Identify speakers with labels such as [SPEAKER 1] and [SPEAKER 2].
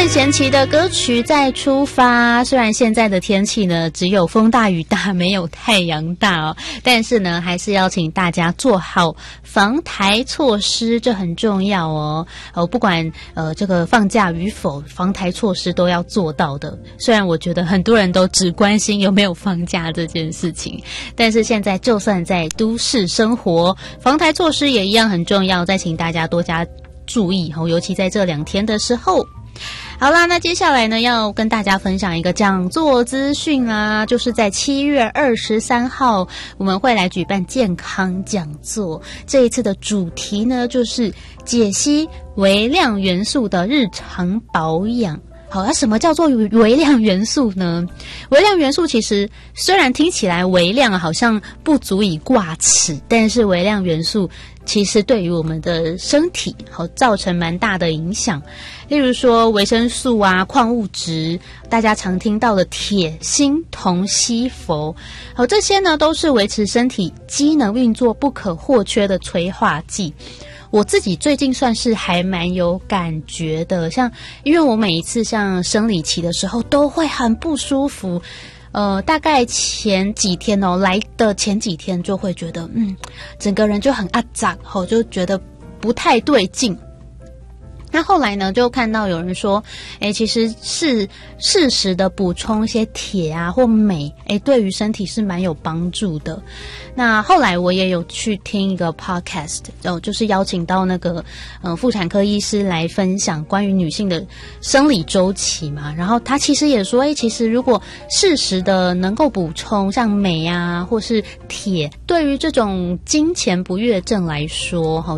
[SPEAKER 1] 任贤齐的歌曲再出发，虽然现在的天气呢只有风大雨大没有太阳大哦，但是呢还是要请大家做好防台措施，这很重要哦。不管这个放假与否，防台措施都要做到的。虽然我觉得很多人都只关心有没有放假这件事情，但是现在就算在都市生活，防台措施也一样很重要，再请大家多加注意，尤其在这2天的时候。好啦，那接下来呢要跟大家分享一个讲座资讯啊，就是在7月23号我们会来举办健康讲座，这一次的主题呢就是解析微量元素的日常保养。好，那什么叫做微量元素呢？微量元素其实虽然听起来微量好像不足以挂齿，但是微量元素其实对于我们的身体造成蛮大的影响。例如说维生素啊、矿物质，大家常听到的铁、锌、铜、硒、铋，这些呢都是维持身体机能运作不可或缺的催化剂。我自己最近算是还蛮有感觉的，因为我每一次像生理期的时候都会很不舒服，大概前几天来的前几天就会觉得整个人就很阿杂，就觉得不太对劲。那后来呢，就看到有人说，其实是适时的补充一些铁啊或镁，对于身体是蛮有帮助的。那后来我也有去听一个 podcast， 就是邀请到那个妇产科医师来分享关于女性的生理周期嘛。然后他其实也说，其实如果适时的能够补充像镁啊或是铁，对于这种经前不悦症来说，